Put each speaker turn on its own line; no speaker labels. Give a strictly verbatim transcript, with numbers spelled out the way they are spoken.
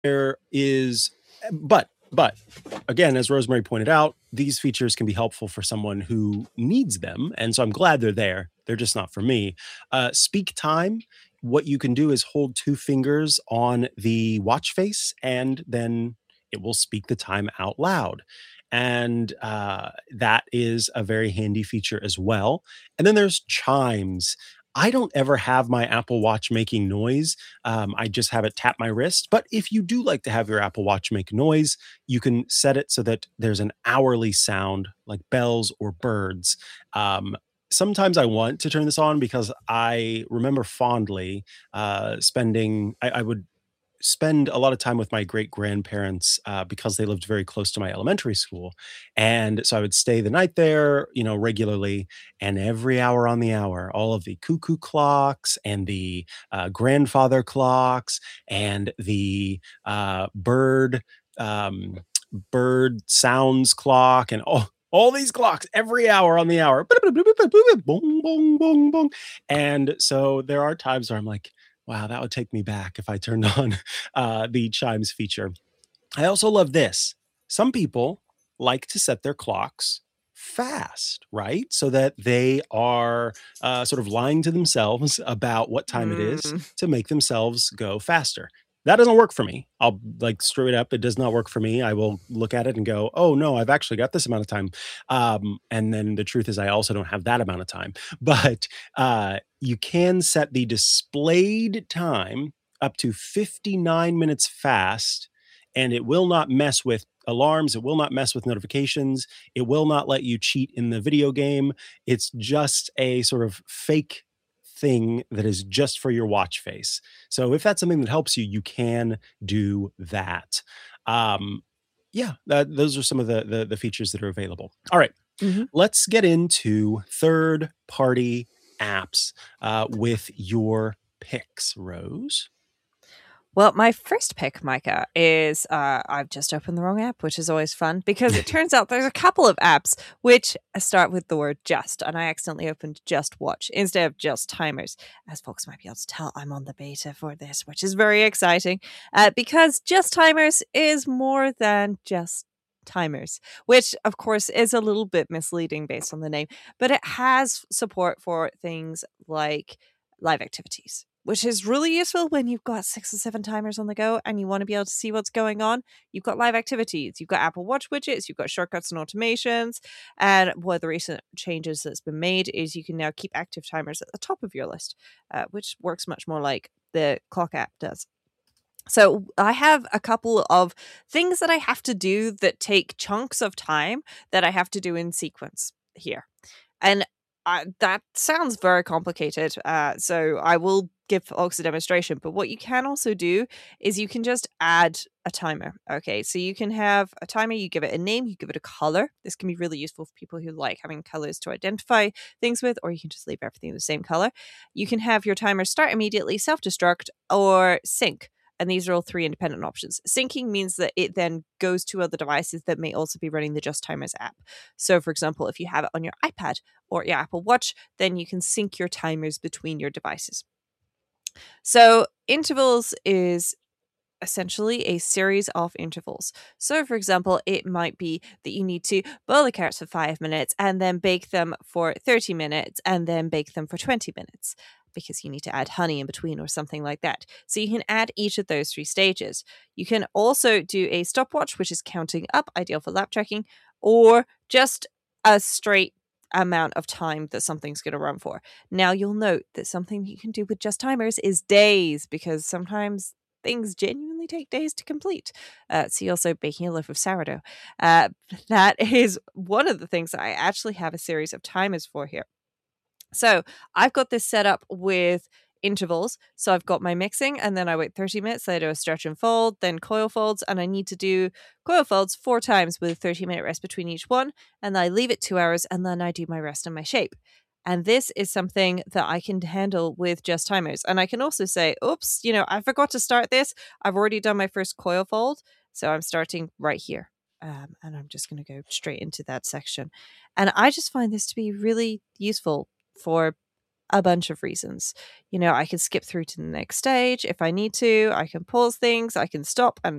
there is, but, but again, as Rosemary pointed out, these features can be helpful for someone who needs them. And so I'm glad they're there. They're just not for me. Uh, speak time. What you can do is hold two fingers on the watch face, and then it will speak the time out loud. And uh, that is a very handy feature as well. And then there's chimes. I don't ever have my Apple Watch making noise. Um, I just have it tap my wrist. But if you do like to have your Apple Watch make noise, you can set it so that there's an hourly sound like bells or birds. Um, sometimes I want to turn this on because I remember fondly uh, spending, I, I would spend a lot of time with my great grandparents uh, because they lived very close to my elementary school. And so I would stay the night there, you know, regularly. And every hour on the hour, all of the cuckoo clocks and the uh, grandfather clocks and the uh, bird, um, bird sounds clock and all, all these clocks every hour on the hour. Boom, boom, boom, boom. And so there are times where I'm like, wow, that would take me back if I turned on uh, the chimes feature. I also love this. Some people like to set their clocks fast, right? So that they are uh, sort of lying to themselves about what time it is
Mm.
to make themselves go faster. That doesn't work for me. I'll like straight up. It does not work for me. I will look at it and go, oh no, I've actually got this amount of time. Um, and then the truth is I also don't have that amount of time. But uh, you can set the displayed time up to fifty-nine minutes fast, and it will not mess with alarms. It will not mess with notifications. It will not let you cheat in the video game. It's just a sort of fake thing that is just for your watch face. So if that's something that helps you, you can do that. Um, yeah, that, those are some of the, the the features that are available. All right,
Mhm.
let's get into third party apps uh, with your picks, Rose.
Well, my first pick, Micah, is uh, I've just opened the wrong app, which is always fun because it turns out there's a couple of apps which start with the word just, and I accidentally opened Just Watch instead of Just Timers. As folks might be able to tell, I'm on the beta for this, which is very exciting uh, because Just Timers is more than just timers, which of course is a little bit misleading based on the name, but it has support for things like live activities, which is really useful when you've got six or seven timers on the go and you want to be able to see what's going on. You've got live activities, you've got Apple Watch widgets, you've got shortcuts and automations. And one of the recent changes that's been made is you can now keep active timers at the top of your list, uh, which works much more like the clock app does. So I have a couple of things that I have to do that take chunks of time that I have to do in sequence here. And uh, that sounds very complicated. Uh, so I will give folks a demonstration. But what you can also do is you can just add a timer. Okay, so you can have a timer, you give it a name, you give it a color. This can be really useful for people who like having colors to identify things with, or you can just leave everything the same color. You can have your timer start immediately, self destruct, or sync. And these are all three independent options. Syncing means that it then goes to other devices that may also be running the Just Timers app. So, for example, if you have it on your iPad or your Apple Watch, then you can sync your timers between your devices. So, intervals is essentially a series of intervals. So, for example, it might be that you need to boil the carrots for five minutes and then bake them for thirty minutes and then bake them for twenty minutes, because you need to add honey in between or something like that. So you can add each of those three stages. You can also do a stopwatch, which is counting up, ideal for lap tracking, or just a straight amount of time that something's going to run for. Now, you'll note that something you can do with just timers is days, because sometimes things genuinely take days to complete. Uh, see also baking a loaf of sourdough. Uh, that is one of the things that I actually have a series of timers for here. So I've got this set up with intervals. So I've got my mixing, and then I wait thirty minutes, then I do a stretch and fold, then coil folds, and I need to do coil folds four times with a thirty minute rest between each one. And then I leave it two hours, and then I do my rest and my shape. And this is something that I can handle with just timers. And I can also say, oops, you know, I forgot to start this. I've already done my first coil fold, so I'm starting right here. Um, and I'm just going to go straight into that section. And I just find this to be really useful for a bunch of reasons. You know, I can skip through to the next stage if I need to. I can pause things. I can stop and